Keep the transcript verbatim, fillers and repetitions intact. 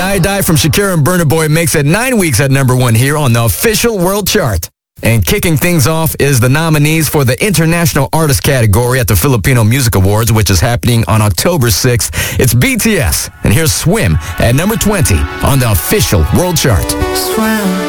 Die Die from Shakira and Burna Boy makes it nine weeks at number one here on the official world chart. And kicking things off is the nominees for the International Artist category at the Filipino Music Awards, which is happening on October sixth. It's B T S, and here's Swim at number twenty on the official world chart. Swim.